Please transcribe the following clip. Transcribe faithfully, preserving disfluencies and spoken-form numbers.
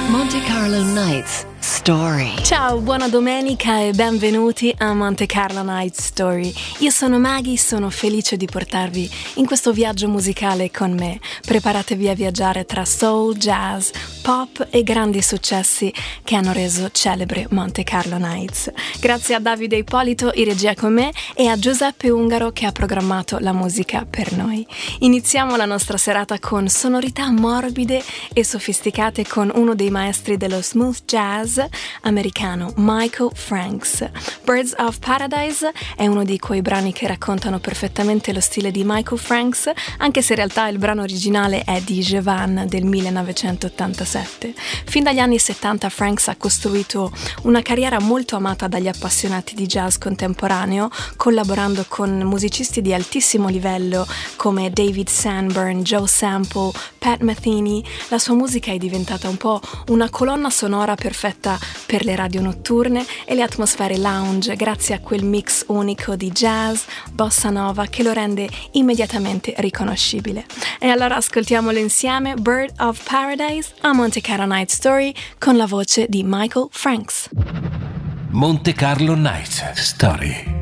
Monte Carlo Nights Story. Ciao, buona domenica e benvenuti a Monte Carlo Nights Story. Io sono Maggie, sono felice di portarvi in questo viaggio musicale con me. Preparatevi a viaggiare tra soul, jazz, pop e grandi successi che hanno reso celebre Monte Carlo Nights. Grazie a Davide Ippolito in regia con me e a Giuseppe Ungaro che ha programmato la musica per noi. Iniziamo la nostra serata con sonorità morbide e sofisticate con uno dei maestri dello smooth jazz americano, Michael Franks. Birds of Paradise è uno di quei brani che raccontano perfettamente lo stile di Michael Franks, anche se in realtà il brano originale è di Jevan del millenovecentottantasette. Fin dagli anni settanta Franks ha costruito una carriera molto amata dagli appassionati di jazz contemporaneo, collaborando con musicisti di altissimo livello come David Sanborn, Joe Sample, Pat Metheny. La sua musica è diventata un po' una colonna sonora perfetta per le radio notturne e le atmosfere lounge, grazie a quel mix unico di jazz, bossa nova che lo rende immediatamente riconoscibile. E allora ascoltiamolo insieme, Bird of Paradise a Monte Carlo Night Story con la voce di Michael Franks. Monte Carlo Night Story.